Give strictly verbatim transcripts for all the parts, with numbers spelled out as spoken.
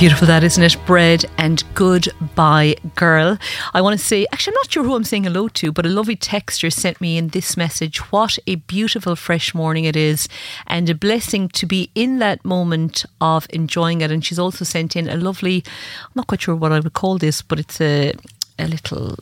Beautiful that, isn't it? Bread and Goodbye Girl. I want to say, actually I'm not sure who I'm saying hello to, but a lovely texter sent me in this message. What a beautiful fresh morning it is, and a blessing to be in that moment of enjoying it. And she's also sent in a lovely, I'm not quite sure what I would call this, but it's a, a little,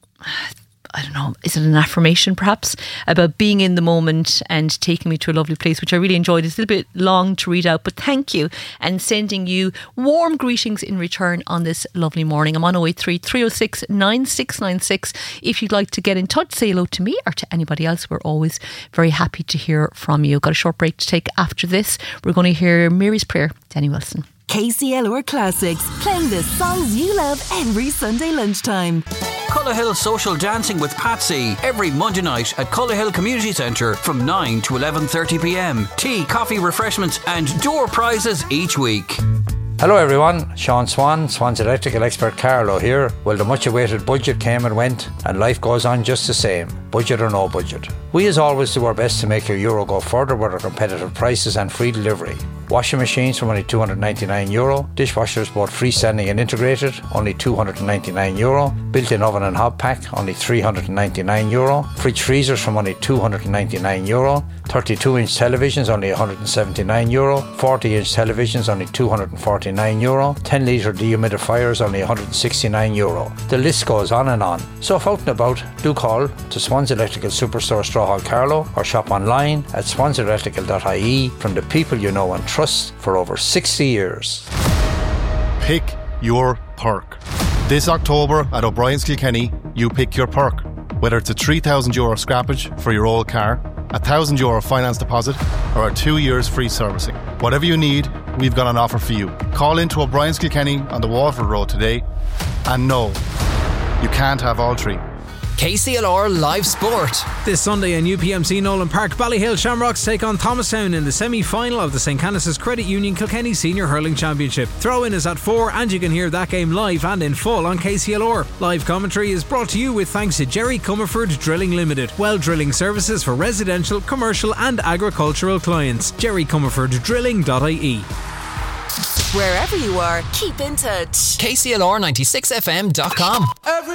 I don't know, is it an affirmation perhaps, about being in the moment and taking me to a lovely place, which I really enjoyed. It's a little bit long to read out, but thank you, and sending you warm greetings in return on this lovely morning. I'm on oh eight three, three oh six, nine six nine six. If you'd like to get in touch, say hello to me or to anybody else. We're always very happy to hear from you. Got a short break to take after this. We're going to hear Mary's Prayer, Danny Wilson. K C L R Classics, playing the songs you love every Sunday lunchtime. Cullerhill Social Dancing with Patsy every Monday night at Cullerhill Community Centre from nine to eleven thirty p m. Tea, coffee, refreshments and door prizes each week. Hello everyone, Sean Swan, Swan's Electrical Expert Carlo here. Well, the much awaited budget came and went, and life goes on just the same, budget or no budget. We as always do our best to make your euro go further with our competitive prices and free delivery. Washing machines from only two hundred ninety-nine euro, dishwashers both freestanding and integrated, only two hundred ninety-nine euro, built-in oven and hob pack, only three hundred ninety-nine euro, fridge freezers from only two hundred ninety-nine euro, thirty-two inch televisions only one hundred seventy-nine euro, forty inch televisions only two hundred forty-nine euro, ten litre dehumidifiers only one hundred sixty-nine euro. The list goes on and on. So if out and about, do call to Swans Electrical Superstore Strawhall Carlow or shop online at swans electrical dot I E from the people you know and trust for over sixty years. Pick your perk. This October at O'Brien's Kilkenny, you pick your perk. Whether it's a three thousand euro scrappage for your old car, a one thousand euro finance deposit, or a two years free servicing. Whatever you need, we've got an offer for you. Call into O'Brien's Kilkenny on the Waterford Road today, and no, you can't have all three. K C L R Live Sport. This Sunday in U P M C Nolan Park, Ballyhale Shamrocks take on Thomastown in the semi-final of the Saint Canice's Credit Union Kilkenny Senior Hurling Championship. Throw-in is at four, and you can hear that game live and in full on K C L R. Live commentary is brought to you with thanks to Jerry Comerford Drilling Limited. Well drilling services for residential, commercial and agricultural clients. jerry comerford drilling dot I E. Wherever you are, keep in touch. K C L R ninety-six F M dot com.